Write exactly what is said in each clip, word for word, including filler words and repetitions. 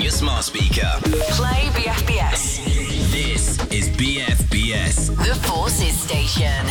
your smart speaker. Play B F B S. This is B F B S. The Forces Station.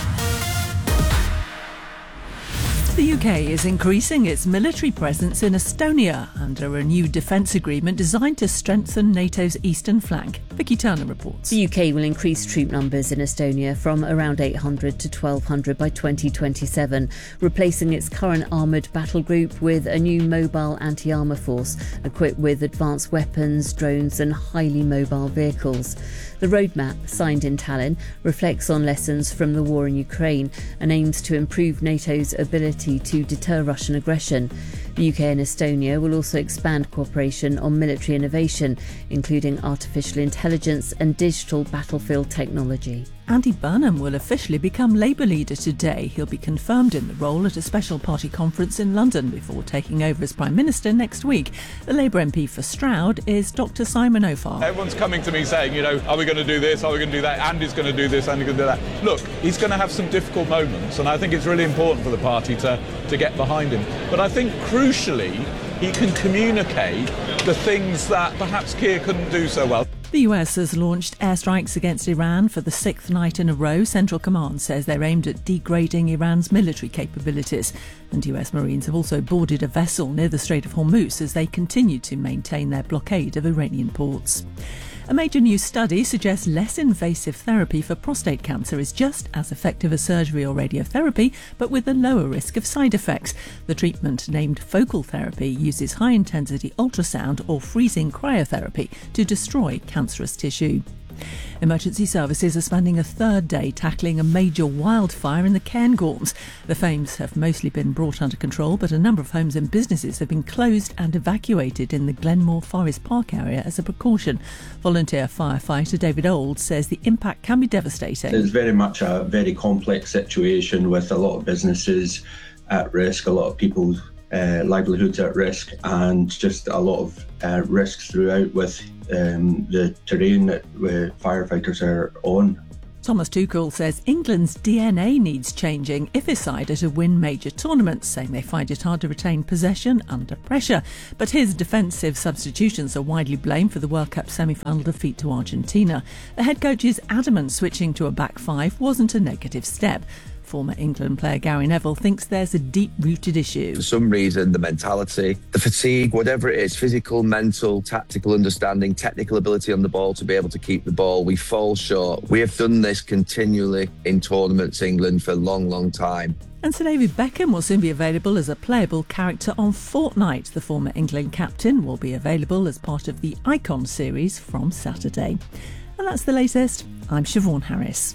The U K is increasing its military presence in Estonia under a new defence agreement designed to strengthen NATO's eastern flank. Vicky Turner reports. The U K will increase troop numbers in Estonia from around eight hundred to twelve hundred by twenty twenty-seven, replacing its current armoured battle group with a new mobile anti-armour force equipped with advanced weapons, drones and highly mobile vehicles. The roadmap, signed in Tallinn, reflects on lessons from the war in Ukraine and aims to improve NATO's ability to deter Russian aggression. The U K and Estonia will also expand cooperation on military innovation, including artificial intelligence and digital battlefield technology. Andy Burnham will officially become Labour leader today. He'll be confirmed in the role at a special party conference in London before taking over as Prime Minister next week. The Labour M P for Stroud is Doctor Simon O'Farr. Everyone's coming to me saying, you know, are we going to do this? Are we going to do that? Andy's going to do this, Andy's going to do that. Look, he's going to have some difficult moments, and I think it's really important for the party to, to get behind him. But I think crucially, he can communicate the things that perhaps Keir couldn't do so well. The U S has launched airstrikes against Iran for the sixth night in a row. Central Command says they're aimed at degrading Iran's military capabilities. And U S Marines have also boarded a vessel near the Strait of Hormuz as they continue to maintain their blockade of Iranian ports. A major new study suggests less invasive therapy for prostate cancer is just as effective as surgery or radiotherapy, but with a lower risk of side effects. The treatment, named focal therapy, uses high-intensity ultrasound or freezing cryotherapy to destroy cancerous tissue. Emergency services are spending a third day tackling a major wildfire in the Cairngorms. The flames have mostly been brought under control, but a number of homes and businesses have been closed and evacuated in the Glenmore Forest Park area as a precaution. Volunteer firefighter David Old says the impact can be devastating. It's very much a very complex situation with a lot of businesses at risk, a lot of people's uh, livelihoods at risk, and just a lot of uh, risks throughout with Um, the terrain that uh, firefighters are on. Thomas Tuchel says England's D N A needs changing if his side are to win major tournaments, saying they find it hard to retain possession under pressure. But his defensive substitutions are widely blamed for the World Cup semi-final defeat to Argentina. The head coach is adamant switching to a back five wasn't a negative step. Former England player Gary Neville thinks there's a deep-rooted issue. For some reason, the mentality, the fatigue, whatever it is, physical, mental, tactical understanding, technical ability on the ball to be able to keep the ball, we fall short. We have done this continually in tournaments, England, for a long, long time. And Sir David Beckham will soon be available as a playable character on Fortnite. The former England captain will be available as part of the Icon series from Saturday. And that's the latest. I'm Siobhan Harris.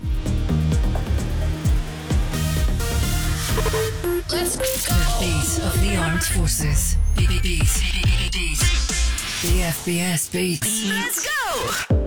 Let's go. The beat of the armed forces. Beat, beat, beat, beat. B F B S beats. Let's go.